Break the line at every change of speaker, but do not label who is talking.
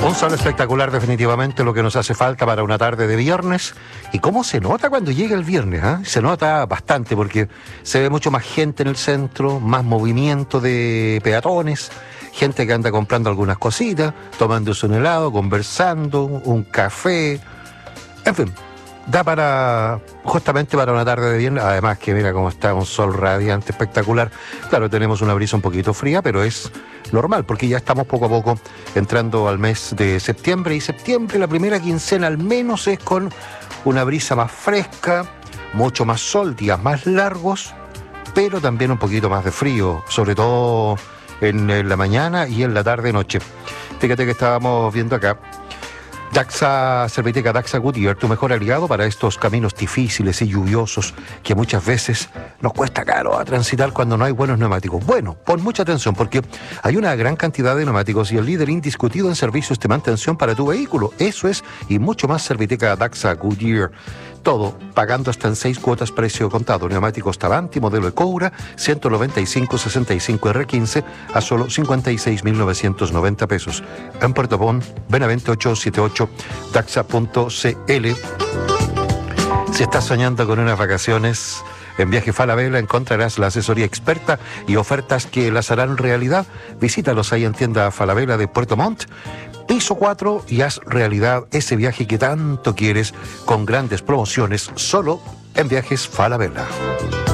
Un sol espectacular, definitivamente lo que nos hace falta para una tarde de viernes. ¿Y cómo se nota cuando llega el viernes? Se nota bastante porque se ve mucho más gente en el centro, más movimiento de peatones, gente que anda comprando algunas cositas, tomándose un helado, conversando, un café, en fin. Da para, justamente para una tarde de viernes, además que mira cómo está, un sol radiante, espectacular. Claro, tenemos una brisa un poquito fría, pero es normal, porque ya estamos poco a poco entrando al mes de septiembre, y septiembre, la primera quincena al menos, es con una brisa más fresca, mucho más sol, días más largos, pero también un poquito más de frío, sobre todo en la mañana y en la tarde-noche. Fíjate que estábamos viendo acá Daxa, Serviteca Daxa Goodyear, tu mejor aliado para estos caminos difíciles y lluviosos que muchas veces nos cuesta caro a transitar cuando no hay buenos neumáticos. Bueno, pon mucha atención porque hay una gran cantidad de neumáticos y el líder indiscutido en servicios de mantención para tu vehículo. Eso es, y mucho más. Serviteca Daxa Goodyear. Todo pagando hasta en 6 cuotas precio contado. Neumáticos Tabanti, modelo Ecoura, 195-65R15 a solo 56.990 pesos. En Puerto Montt, Benavente 878, daxa.cl. Si estás soñando con unas vacaciones, en Viaje Falabella encontrarás la asesoría experta y ofertas que las harán realidad. Visítalos ahí en tienda Falabella de Puerto Montt, piso 4, y haz realidad ese viaje que tanto quieres con grandes promociones solo en Viajes Falabella.